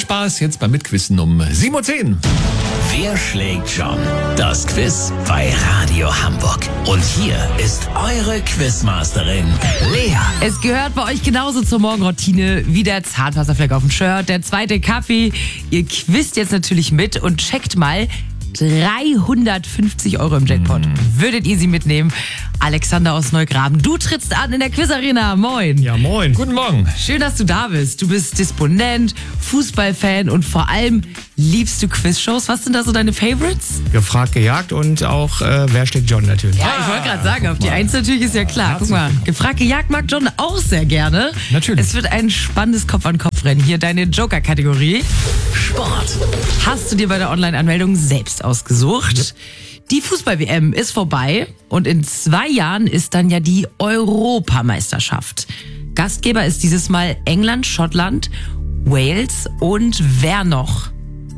Spaß jetzt beim Mitquissen um 7:10 Uhr. Wer schlägt John? Das Quiz bei Radio Hamburg. Und hier ist eure Quizmasterin, Lea. Es gehört bei euch genauso zur Morgenroutine wie der Zahnpastafleck auf dem Shirt, der zweite Kaffee. Ihr quizt jetzt natürlich mit und checkt mal 350 € im Jackpot. Würdet ihr sie mitnehmen? Alexander aus Neugraben, du trittst an in der Quizarena. Moin. Ja, moin. Guten Morgen. Schön, dass du da bist. Du bist Disponent, Fußballfan und vor allem liebst du Quizshows. Was sind da so deine Favorites? Gefragt, gejagt und auch Wer schlägt John natürlich. Ja, ich wollte gerade sagen, auf die Eins natürlich ist ja klar. Guck mal, gefragt, gejagt mag John auch sehr gerne. Natürlich. Es wird ein spannendes Kopf-an-Kopf-Rennen. Hier deine Joker-Kategorie. Sport. Hast du dir bei der Online-Anmeldung selbst ausgesucht? Yep. Die Fußball-WM ist vorbei und in 2 Jahren ist dann ja die Europameisterschaft. Gastgeber ist dieses Mal England, Schottland, Wales und wer noch?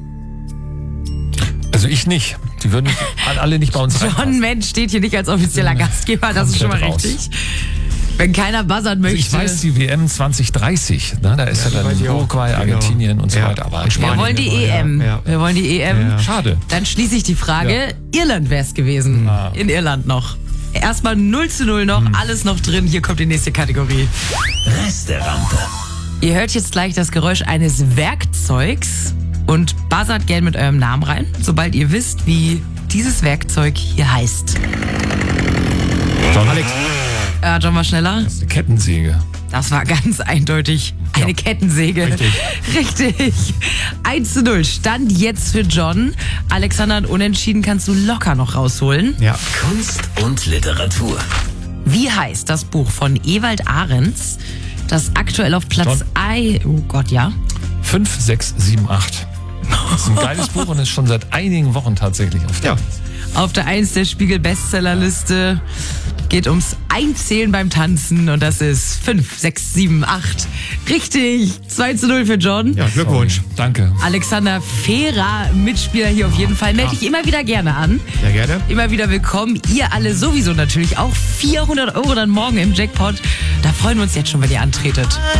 Also ich nicht. Die würden alle nicht bei uns rein. John Mensch steht hier nicht als offizieller Gastgeber, das ist schon mal raus. richtig. Wenn keiner buzzern möchte. Ich weiß, die WM 2030, ne? Da ist ja dann Uruguay, Argentinien und so weiter. Aber wir wollen die EM. Ja. Wir wollen die EM. Ja. Schade. Dann schließe ich die Frage. Irland wäre es gewesen. In Irland noch. Erstmal 0:0 noch, alles noch drin. Hier kommt die nächste Kategorie. Resterampe. Ihr hört jetzt gleich das Geräusch eines Werkzeugs und buzzert gern mit eurem Namen rein, sobald ihr wisst, wie dieses Werkzeug hier heißt. John, Alex. John war schneller. Das ist eine Kettensäge. Das war ganz eindeutig eine Kettensäge. Richtig. 1:0. Stand jetzt für John. Alexander und Unentschieden kannst du locker noch rausholen. Ja. Kunst und Literatur. Wie heißt das Buch von Ewald Ahrens, das aktuell auf Platz 1... Oh Gott, ja. 5, 6, 7, 8. Das ist ein geiles Buch und ist schon seit einigen Wochen tatsächlich auf der Liste. Auf der 1 der Spiegel-Bestsellerliste. Geht ums Einzählen beim Tanzen und das ist 5, 6, 7, 8. Richtig, 2:0 für John. Ja, Glückwunsch. Sorry. Danke. Alexander, fairer Mitspieler hier auf jeden Fall. Melde dich immer wieder gerne an. Sehr gerne. Immer wieder willkommen. Ihr alle sowieso natürlich auch. 400 € dann morgen im Jackpot. Da freuen wir uns jetzt schon, wenn ihr antretet.